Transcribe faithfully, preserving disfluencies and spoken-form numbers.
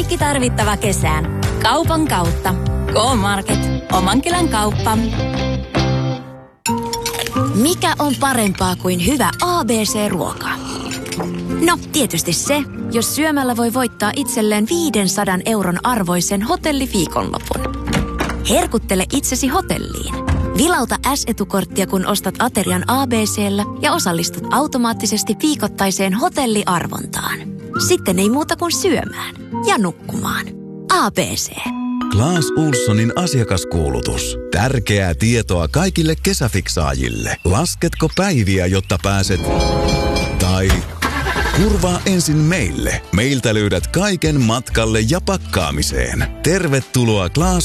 Kaikki tarvittava kesään. Kaupan kautta. K-Market. Omankylän kauppa. Mikä on parempaa kuin hyvä A B C-ruoka? No, tietysti se, jos syömällä voi voittaa itselleen viisisataa euron arvoisen hotelliviikonlopun. Herkuttele itsesi hotelliin. Vilauta S-etukorttia, kun ostat aterian A B C:llä ja osallistut automaattisesti viikoittaiseen hotelliarvontaan. Sitten ei muuta kuin syömään ja nukkumaan. A B C. Claes Ohlsonin asiakaskuulutus. Tärkeää tietoa kaikille kesäfiksaajille. Lasketko päiviä, jotta pääset... Tai... Kurvaa ensin meille. Meiltä löydät kaiken matkalle ja pakkaamiseen. Tervetuloa Claes